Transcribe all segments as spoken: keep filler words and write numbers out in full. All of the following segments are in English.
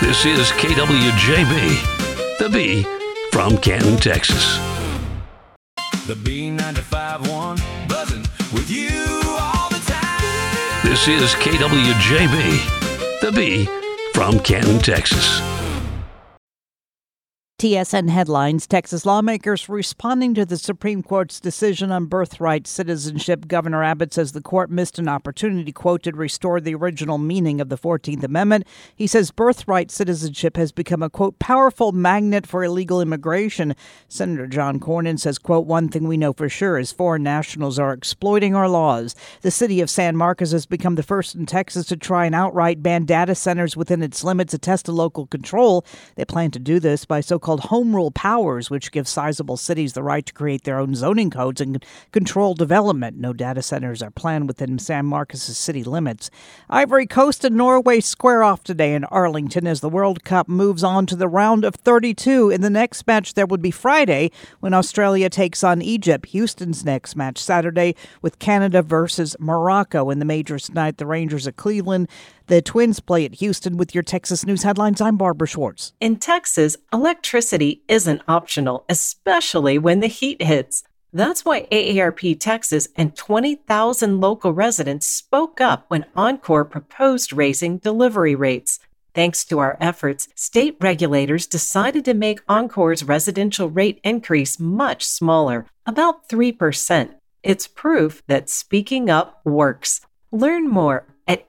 This is K W J B, the B from Canton, Texas. The B ninety-five one, buzzing with you all the time. This is K W J B, the B from Canton, Texas. T S N headlines: Texas lawmakers responding to the Supreme Court's decision on birthright citizenship. Governor Abbott says the court missed an opportunity, quote, to restore the original meaning of the fourteenth Amendment. He says birthright citizenship has become a, quote, powerful magnet for illegal immigration. Senator John Cornyn says, quote, one thing we know for sure is foreign nationals are exploiting our laws. The city of San Marcos has become the first in Texas to try and outright ban data centers within its limits to test a local control. They plan to do this by so-called home rule powers, which give sizable cities the right to create their own zoning codes and control development. No data centers are planned within San Marcos' city limits. Ivory Coast and Norway square off today in Arlington as the World Cup moves on to the round of thirty-two. In the next match, there would be Friday when Australia takes on Egypt. Houston's next match Saturday with Canada versus Morocco. In the majors tonight, the Rangers at Cleveland. The Twins play at Houston. With your Texas News headlines, I'm Barbara Schwartz. In Texas, electricity isn't optional, especially when the heat hits. That's why A A R P Texas and twenty thousand local residents spoke up when Oncor proposed raising delivery rates. Thanks to our efforts, state regulators decided to make Oncor's residential rate increase much smaller, about three percent. It's proof that speaking up works. Learn more at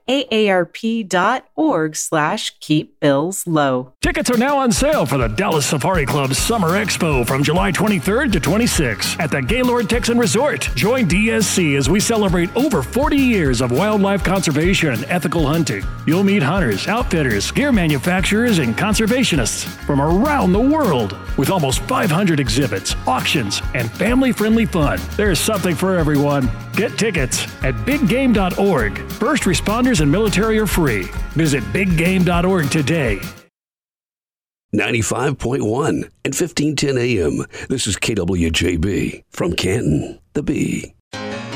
aarp.org slash keep bills low. Tickets are now on sale for the Dallas Safari Club Summer Expo from July twenty-third to twenty-sixth at the Gaylord Texan Resort. Join D S C as we celebrate over forty years of wildlife conservation and ethical hunting. You'll meet hunters, outfitters, gear manufacturers, and conservationists from around the world. With almost five hundred exhibits, auctions, and family-friendly fun, there's something for everyone. Get tickets at big game dot org. First responders and military are free. Visit big game dot org today. ninety-five point one and fifteen ten A M. This is K W J B from Canton, the B.